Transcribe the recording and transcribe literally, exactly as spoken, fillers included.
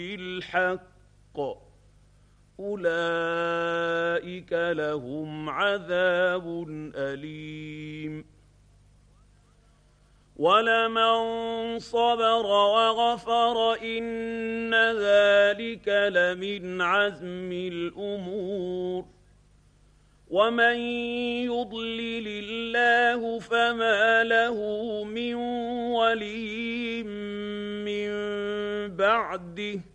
بالحق أولئك لهم عذاب أليم ولمن صبر وغفر إن ذلك لمن عزم الأمور ومن يضلل الله فما له من ولي من بعده